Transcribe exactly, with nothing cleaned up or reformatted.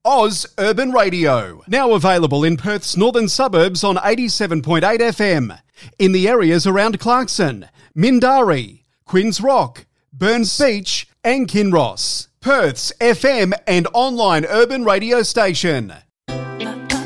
Oz Urban Radio. Now available in Perth's northern suburbs on eighty-seven point eight F M. In the areas around Clarkson, Mindarie, Quinns Rock, Burns Beach and Kinross. Perth's F M and online urban radio station.